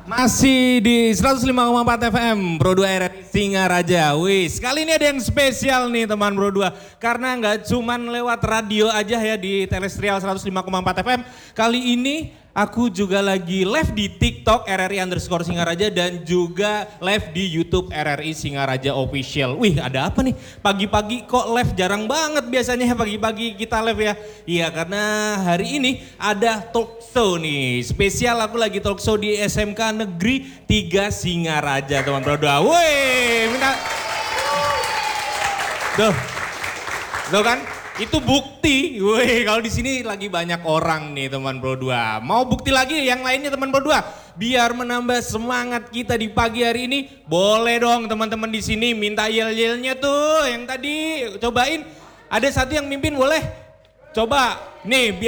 Masih di 105,4 FM Pro 2 RRI Singaraja. Wis, kali ini ada yang spesial nih teman Pro 2. Karena nggak cuman lewat radio aja ya di Telestrial 105,4 FM. Kali ini aku juga lagi live di TikTok RRI_Singaraja dan juga live di YouTube RRI Singaraja Official. Wih, ada apa nih? Pagi-pagi kok live, jarang banget biasanya pagi-pagi kita live ya. Iya, karena hari ini ada talk show nih. Spesial aku lagi talk show di SMK Negeri 3 Singaraja, teman Pro 2. Woi, minta. Tuh kan? Itu bukti, woi kalau di sini lagi banyak orang nih teman Pro 2. Mau bukti lagi yang lainnya teman Pro 2? Biar menambah semangat kita di pagi hari ini, boleh dong teman-teman di sini minta yel-yelnya tuh yang tadi cobain. Ada satu yang mimpin boleh? Coba nih biar